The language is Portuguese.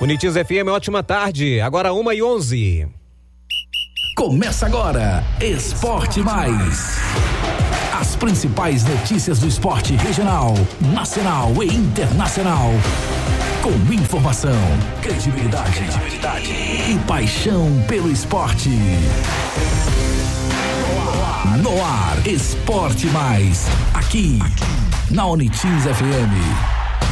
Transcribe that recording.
Unitiz FM, ótima tarde. Agora 1h11. Começa agora, Esporte Mais. As principais notícias do esporte regional, nacional e internacional. Com informação, credibilidade e paixão pelo esporte. No ar, Esporte Mais. Aqui, na Unitiz FM.